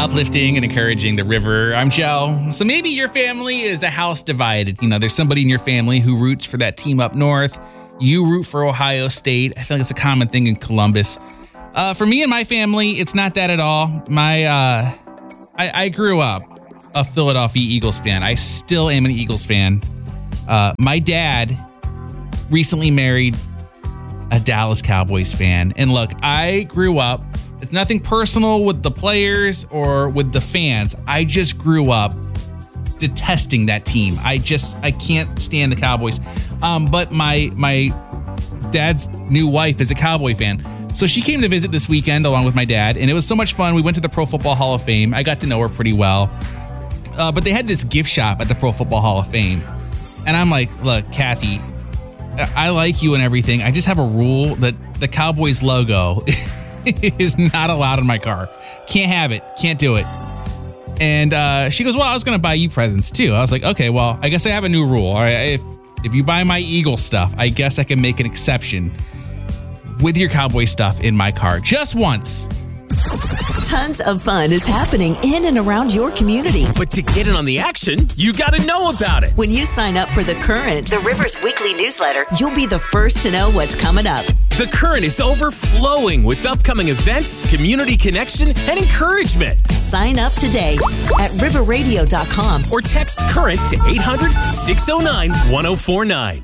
uplifting and encouraging the River. I'm Joe. So maybe your family is a house divided. You know, there's somebody in your family who roots for that team up north. You root for Ohio State. I feel like it's a common thing in Columbus. For me and my family, it's not that at all. I grew up a Philadelphia Eagles fan. I still am an Eagles fan. My dad recently married a Dallas Cowboys fan. And look, I grew up, it's nothing personal with the players or with the fans. I just grew up detesting that team. I can't stand the Cowboys. But my dad's new wife is a Cowboy fan. So she came to visit this weekend along with my dad, and it was so much fun. We went to the Pro Football Hall of Fame. I got to know her pretty well. But they had this gift shop at the Pro Football Hall of Fame. And I'm like, look, Kathy, I like you and everything. I just have a rule that the Cowboys logo is not allowed in my car. Can't have it. Can't do it. And she goes, well, I was going to buy you presents too. I was like, okay, well, I guess I have a new rule. All right, if you buy my Eagle stuff, I guess I can make an exception with your Cowboy stuff in my car just once. Tons of fun is happening in and around your community. But to get in on the action, you got to know about it. When you sign up for The Current, the River's weekly newsletter, you'll be the first to know what's coming up. The Current is overflowing with upcoming events, community connection, and encouragement. Sign up today at riverradio.com or text Current to 800-609-1049.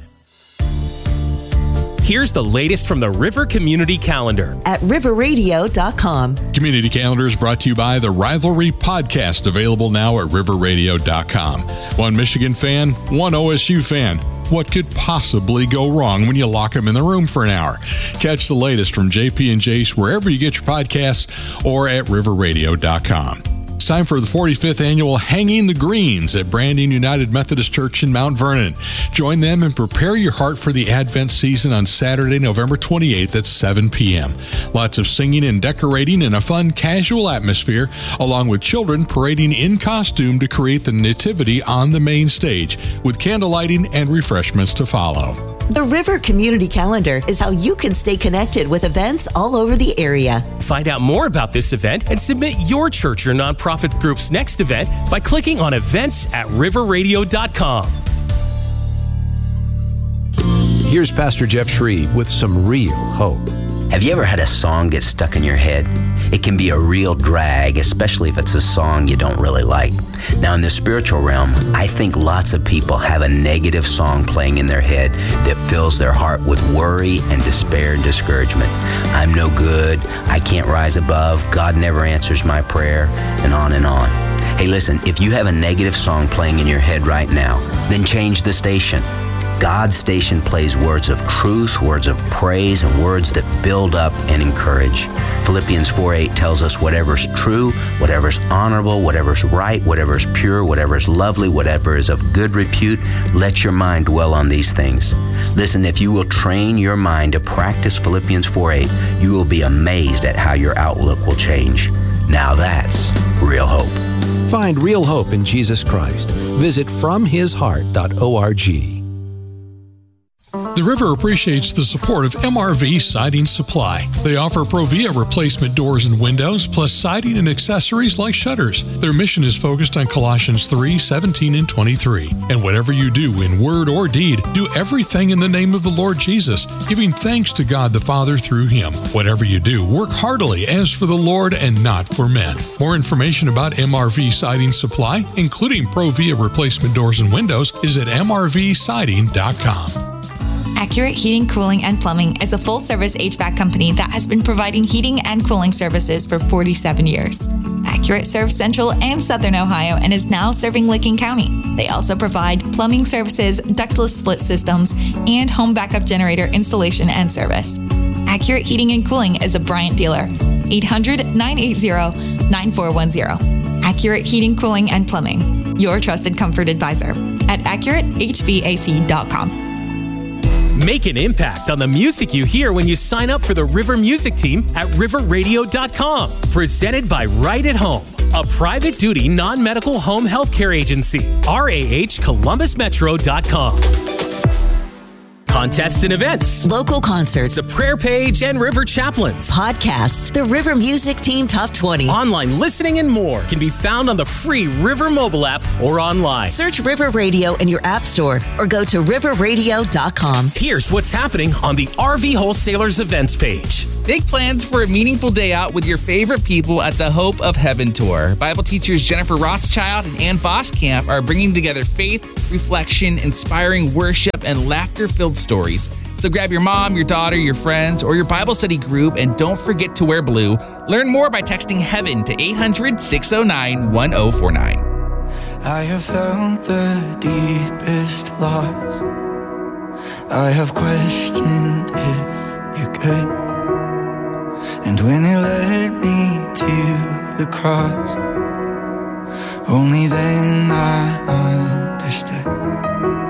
Here's the latest from the River Community Calendar at riverradio.com. Community Calendar is brought to you by the Rivalry Podcast, available now at riverradio.com. One Michigan fan, one OSU fan. What could possibly go wrong when you lock them in the room for an hour? Catch the latest from JP and Jace wherever you get your podcasts or at riverradio.com. It's time for the 45th annual Hanging the Greens at Brandon United Methodist Church in Mount Vernon. Join them and prepare your heart for the Advent season on Saturday, November 28th at 7 p.m. Lots of singing and decorating in a fun, casual atmosphere, along with children parading in costume to create the nativity on the main stage, with candle lighting and refreshments to follow. The River Community Calendar is how you can stay connected with events all over the area. Find out more about this event and submit your church or nonprofit group's next event by clicking on events at riverradio.com. Here's Pastor Jeff Shreve with some real hope. Have you ever had a song get stuck in your head? It can be a real drag, especially if it's a song you don't really like. Now, in the spiritual realm, I think lots of people have a negative song playing in their head that fills their heart with worry and despair and discouragement. I'm no good, I can't rise above, God never answers my prayer, and on and on. Hey, listen, if you have a negative song playing in your head right now, then change the station. God's station plays words of truth, words of praise, and words that build up and encourage. Philippians 4:8 tells us whatever's true, whatever's honorable, whatever's right, whatever's pure, whatever's lovely, whatever is of good repute, let your mind dwell on these things. Listen, if you will train your mind to practice Philippians 4:8, you will be amazed at how your outlook will change. Now that's real hope. Find real hope in Jesus Christ. Visit FromHisHeart.org. The River appreciates the support of MRV Siding Supply. They offer Provia replacement doors and windows, plus siding and accessories like shutters. Their mission is focused on Colossians 3:17 and 23. And whatever you do in word or deed, do everything in the name of the Lord Jesus, giving thanks to God the Father through Him. Whatever you do, work heartily as for the Lord and not for men. More information about MRV Siding Supply, including Provia replacement doors and windows, is at mrvsiding.com. Accurate Heating, Cooling, and Plumbing is a full-service HVAC company that has been providing heating and cooling services for 47 years. Accurate serves Central and Southern Ohio and is now serving Licking County. They also provide plumbing services, ductless split systems, and home backup generator installation and service. Accurate Heating and Cooling is a Bryant dealer. 800-980-9410. Accurate Heating, Cooling, and Plumbing. Your trusted comfort advisor at AccurateHVAC.com. Make an impact on the music you hear when you sign up for the River Music Team at riverradio.com. Presented by Right at Home, a private duty non-medical home health care agency. RAHColumbusmetro.com. contests and events, local concerts, the prayer page and River Chaplains, podcasts, the River Music Team Top 20, online listening, and more can be found on the free River mobile app or online. Search River Radio in your app store or go to riverradio.com. Here's what's happening on the RV Wholesalers events page. Make plans for a meaningful day out with your favorite people at the Hope of Heaven Tour. Bible teachers Jennifer Rothschild and Ann Voskamp are bringing together faith, reflection, inspiring worship, and laughter-filled stories. So grab your mom, your daughter, your friends, or your Bible study group, and don't forget to wear blue. Learn more by texting HEAVEN to 800-609-1049. I have felt the deepest loss. I have questioned if you're good. And when it led me to the cross, only then I understood.